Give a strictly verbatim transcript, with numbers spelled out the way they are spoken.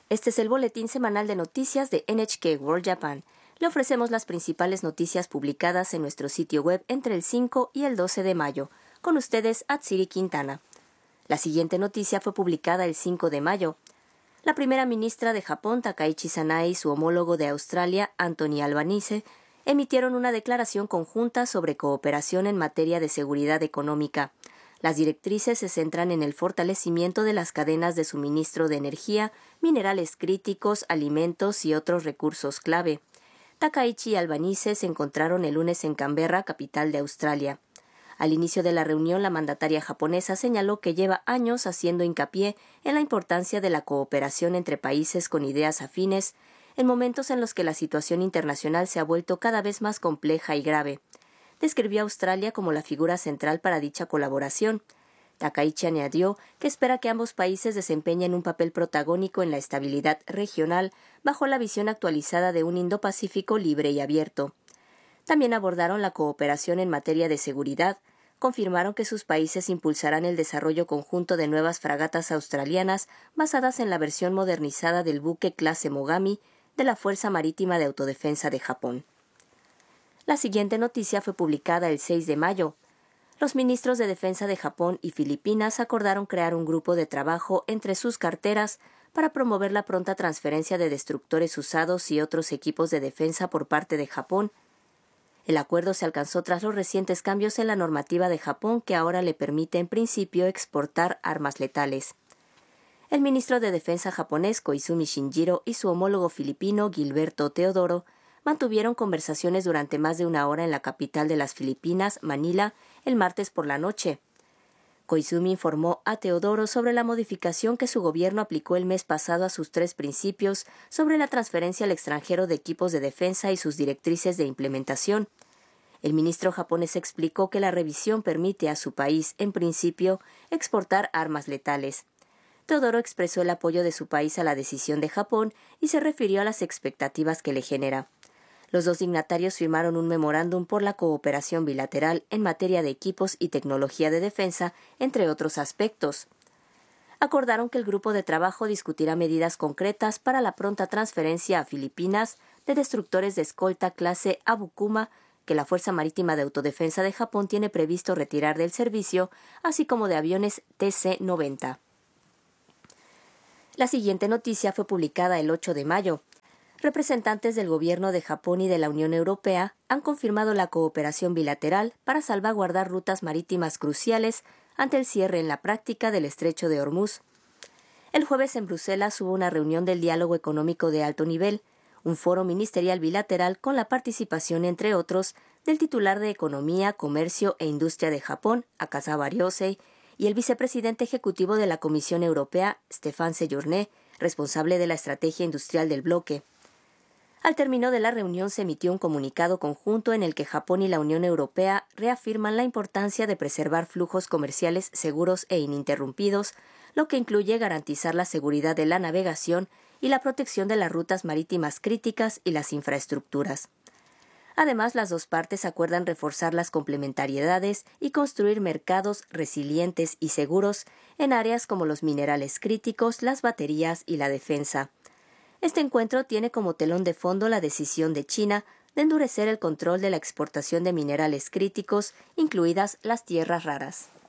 Este es el boletín semanal de noticias de N H K World Japan. Le ofrecemos las principales noticias publicadas en nuestro sitio web entre el cinco y el doce de mayo. Con ustedes, Atsiri Quintana. La siguiente noticia fue publicada el cinco de mayo. La primera ministra de Japón, Takaichi Sanae, y su homólogo de Australia, Anthony Albanese, emitieron una declaración conjunta sobre cooperación en materia de seguridad económica. Las directrices se centran en el fortalecimiento de las cadenas de suministro de energía, minerales críticos, alimentos y otros recursos clave. Takaichi y Albanese se encontraron el lunes en Canberra, capital de Australia. Al inicio de la reunión, la mandataria japonesa señaló que lleva años haciendo hincapié en la importancia de la cooperación entre países con ideas afines, en momentos en los que la situación internacional se ha vuelto cada vez más compleja y grave. Describió a Australia como la figura central para dicha colaboración. Takaichi añadió que espera que ambos países desempeñen un papel protagónico en la estabilidad regional bajo la visión actualizada de un Indo-Pacífico libre y abierto. También abordaron la cooperación en materia de seguridad, confirmaron que sus países impulsarán el desarrollo conjunto de nuevas fragatas australianas basadas en la versión modernizada del buque clase Mogami de la Fuerza Marítima de Autodefensa de Japón. La siguiente noticia fue publicada el seis de mayo. Los ministros de Defensa de Japón y Filipinas acordaron crear un grupo de trabajo entre sus carteras para promover la pronta transferencia de destructores usados y otros equipos de defensa por parte de Japón. El acuerdo se alcanzó tras los recientes cambios en la normativa de Japón que ahora le permite en principio exportar armas letales. El ministro de Defensa japonés Koizumi Shinjiro y su homólogo filipino Gilberto Teodoro mantuvieron conversaciones durante más de una hora en la capital de las Filipinas, Manila, el martes por la noche. Koizumi informó a Teodoro sobre la modificación que su gobierno aplicó el mes pasado a sus tres principios sobre la transferencia al extranjero de equipos de defensa y sus directrices de implementación. El ministro japonés explicó que la revisión permite a su país, en principio, exportar armas letales. Teodoro expresó el apoyo de su país a la decisión de Japón y se refirió a las expectativas que le genera. Los dos dignatarios firmaron un memorándum por la cooperación bilateral en materia de equipos y tecnología de defensa, entre otros aspectos. Acordaron que el grupo de trabajo discutirá medidas concretas para la pronta transferencia a Filipinas de destructores de escolta clase Abukuma, que la Fuerza Marítima de Autodefensa de Japón tiene previsto retirar del servicio, así como de aviones T C noventa. La siguiente noticia fue publicada el ocho de mayo. Representantes del gobierno de Japón y de la Unión Europea han confirmado la cooperación bilateral para salvaguardar rutas marítimas cruciales ante el cierre en la práctica del estrecho de Hormuz. El jueves en Bruselas hubo una reunión del diálogo económico de alto nivel, un foro ministerial bilateral con la participación, entre otros, del titular de Economía, Comercio e Industria de Japón, Akazawa Ryosei, y el vicepresidente ejecutivo de la Comisión Europea, Stéphane Séjourné, responsable de la estrategia industrial del bloque. Al término de la reunión se emitió un comunicado conjunto en el que Japón y la Unión Europea reafirman la importancia de preservar flujos comerciales seguros e ininterrumpidos, lo que incluye garantizar la seguridad de la navegación y la protección de las rutas marítimas críticas y las infraestructuras. Además, las dos partes acuerdan reforzar las complementariedades y construir mercados resilientes y seguros en áreas como los minerales críticos, las baterías y la defensa. Este encuentro tiene como telón de fondo la decisión de China de endurecer el control de la exportación de minerales críticos, incluidas las tierras raras.